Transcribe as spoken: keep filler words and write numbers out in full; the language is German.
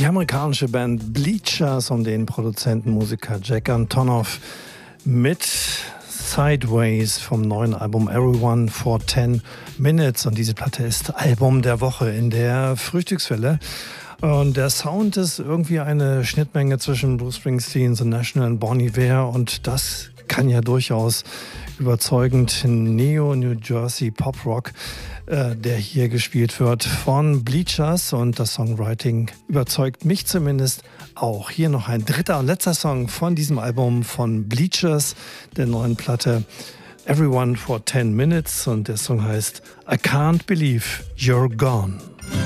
Die amerikanische Band Bleachers um den Produzentenmusiker Jack Antonoff mit Sideways vom neuen Album Everyone for ten Minutes. Und diese Platte ist Album der Woche in der Frühstückswelle. Und der Sound ist irgendwie eine Schnittmenge zwischen Bruce Springsteen, The National und Bon Iver. Und das kann ja durchaus überzeugend Neo-New Jersey Pop-Rock, äh, der hier gespielt wird von Bleachers. Und das Songwriting überzeugt mich zumindest auch. Hier noch ein dritter und letzter Song von diesem Album von Bleachers, der neuen Platte Everyone for ten Minutes. Und der Song heißt I Can't Believe You're Gone.